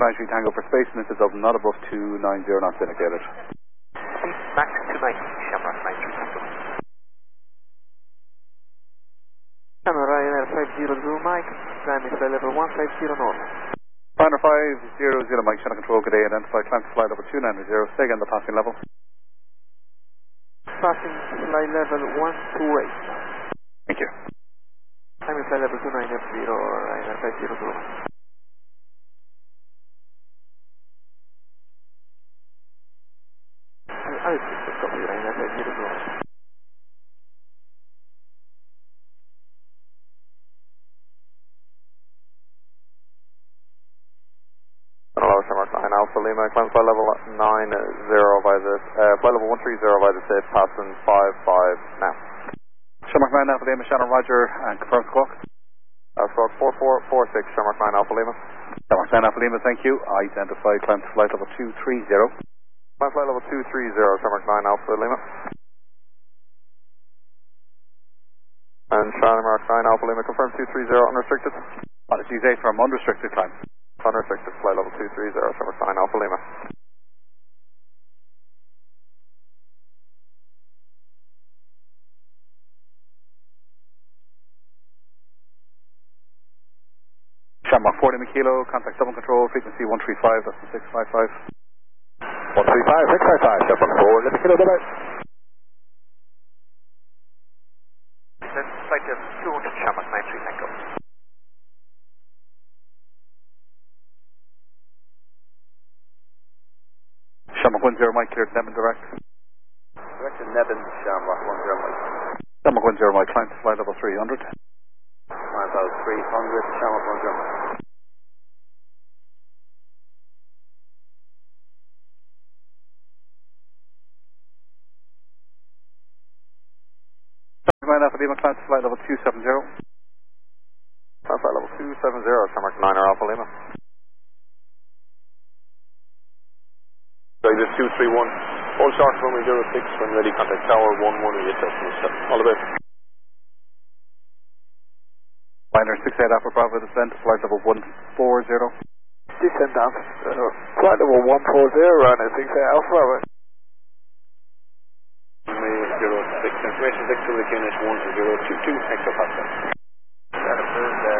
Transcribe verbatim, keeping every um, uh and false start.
nine three Tango for space, Mister Dublin, not above two nine zero knots indicated. Max two ninety, Shamrock nine three Tango. Shamrock Ryanair five zero zero Mike, climb is level one five zero normal. Ryanair five zero zero Mike, channel control, good day, identify, climb to flight level two nine zero, stay again the passing level. Passing flight level one two eight. Thank you. Climb is flight level two nine zero, Ryanair five zero zero. I'll just copy Ryanair five zero zero. Hello, Shamrock nine Alpha Lima, climb flight level nine zero by the, uh, flight level one three zero by the safe, passing five five now. Shamrock nine Alpha Lima, Shannon Roger, and confirm squawk. Uh, squawk four four four six, Shamrock nine Alpha Lima. Shamrock nine Alpha Lima, thank you. Identify, climb to flight level two three zero. Climb flight level two three zero, Shamrock nine Alpha Lima. And Shamrock nine Alpha Lima, confirm two three zero, unrestricted. Apologies, eight from unrestricted climb. Unrestricted, flight level two three zero, Shamrock nine Alpha Lima. Shamrock forty Kilo, contact double control, frequency one three five, that's the six five five. one three five, six five five, Shamrock four Lima Kilo, bye bye. Then flight level two hundred, Shamrock nine three Tango. Shamrock one zero Mike, cleared Nevin direct. Direct to Nevin, Shamrock one zero Mike. Shamrock one zero Mike, climb to flight level three hundred. Climb level three hundred, Shamrock one zero Mike. nine Alpha Lima, climb to flight level two seven zero. Climb flight level two seven zero, Shamrock nine Alpha Lima. Sorry, this two three one. Hold short runway zero six, when ready, contact tower one one with your all the best. Liner six eight Alpha Bravo, descend to flight level one four zero. Descend down. Uh, flight level one four zero, Ryanair six eight Alpha Bravo. Runway zero six, information six to the K N H one zero two two, extra passenger. That approved, uh,